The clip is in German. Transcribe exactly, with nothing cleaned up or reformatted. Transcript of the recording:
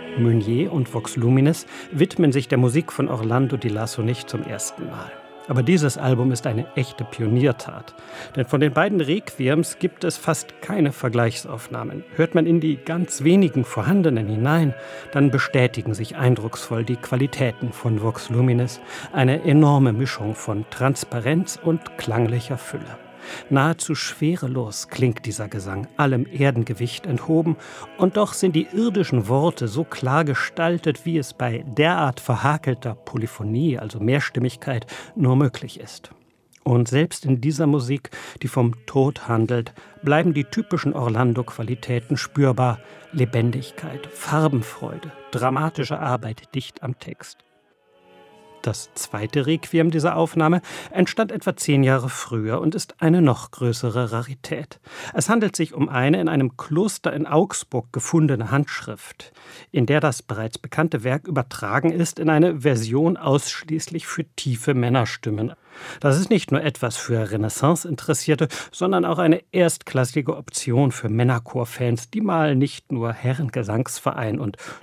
Meunier und Vox Luminis widmen sich der Musik von Orlando di Lasso nicht zum ersten Mal. Aber dieses Album ist eine echte Pioniertat. Denn von den beiden Requiems gibt es fast keine Vergleichsaufnahmen. Hört man in die ganz wenigen vorhandenen hinein, dann bestätigen sich eindrucksvoll die Qualitäten von Vox Luminis. Eine enorme Mischung von Transparenz und klanglicher Fülle. Nahezu schwerelos klingt dieser Gesang, allem Erdengewicht enthoben, und doch sind die irdischen Worte so klar gestaltet, wie es bei derart verhakelter Polyphonie, also Mehrstimmigkeit, nur möglich ist. Und selbst in dieser Musik, die vom Tod handelt, bleiben die typischen Orlando-Qualitäten spürbar: Lebendigkeit, Farbenfreude, dramatische Arbeit dicht am Text. Das zweite Requiem dieser Aufnahme entstand etwa zehn Jahre früher und ist eine noch größere Rarität. Es handelt sich um eine in einem Kloster in Augsburg gefundene Handschrift, in der das bereits bekannte Werk übertragen ist in eine Version ausschließlich für tiefe Männerstimmen. Das ist nicht nur etwas für Renaissance-Interessierte, sondern auch eine erstklassige Option für Männerchor-Fans, die mal nicht nur Herrengesangsverein und